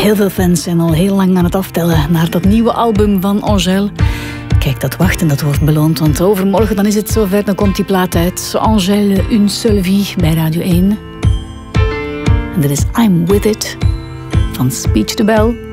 Heel veel fans zijn al heel lang aan het aftellen naar dat nieuwe album van Angèle. Kijk, dat wachten, dat wordt beloond, want overmorgen dan is het zover, dan komt die plaat uit. Angèle, Une Seule Vie bij Radio 1. En dit is I'm With It van Speech to Bell.